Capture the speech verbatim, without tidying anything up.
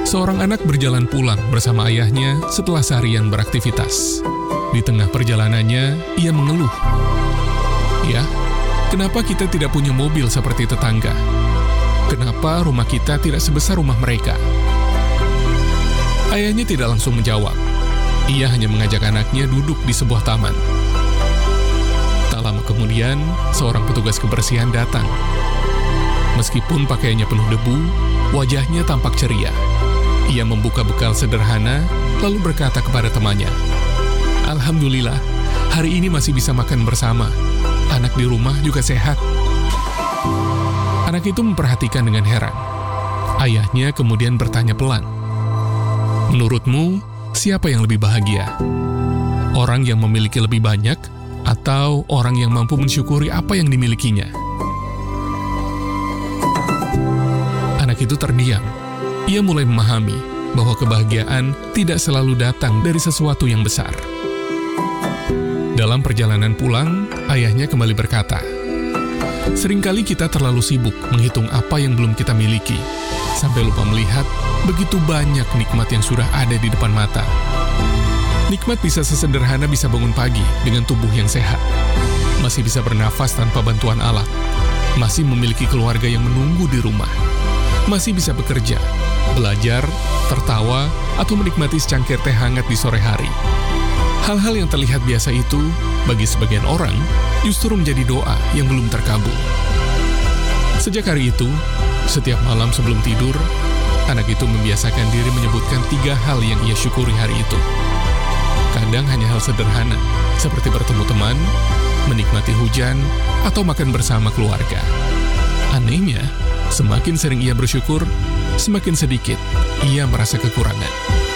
Seorang anak berjalan pulang bersama ayahnya setelah seharian beraktivitas. Di tengah perjalanannya, ia mengeluh. Ya, kenapa kita tidak punya mobil seperti tetangga? Kenapa rumah kita tidak sebesar rumah mereka? Ayahnya tidak langsung menjawab. Ia hanya mengajak anaknya duduk di sebuah taman. Tak lama kemudian, seorang petugas kebersihan datang. Meskipun pakaiannya penuh debu, wajahnya tampak ceria. Ia membuka bekal sederhana, lalu berkata kepada temannya, "Alhamdulillah, hari ini masih bisa makan bersama. Anak di rumah juga sehat." Anak itu memperhatikan dengan heran. Ayahnya kemudian bertanya pelan, "Menurutmu, siapa yang lebih bahagia? Orang yang memiliki lebih banyak, atau orang yang mampu mensyukuri apa yang dimilikinya?" Anak itu terdiam. Ia mulai memahami bahwa kebahagiaan tidak selalu datang dari sesuatu yang besar. Dalam perjalanan pulang, ayahnya kembali berkata, "Seringkali kita terlalu sibuk menghitung apa yang belum kita miliki, sampai lupa melihat begitu banyak nikmat yang sudah ada di depan mata. Nikmat bisa sesederhana bisa bangun pagi dengan tubuh yang sehat, masih bisa bernafas tanpa bantuan alat, masih memiliki keluarga yang menunggu di rumah, masih bisa bekerja, belajar, tertawa, atau menikmati secangkir teh hangat di sore hari. Hal-hal yang terlihat biasa itu, bagi sebagian orang, justru menjadi doa yang belum terkabul." Sejak hari itu, setiap malam sebelum tidur, anak itu membiasakan diri menyebutkan tiga hal yang ia syukuri hari itu. Kadang hanya hal sederhana, seperti bertemu teman, menikmati hujan, atau makan bersama keluarga. Anehnya, semakin sering ia bersyukur, semakin sedikit ia merasa kekurangan.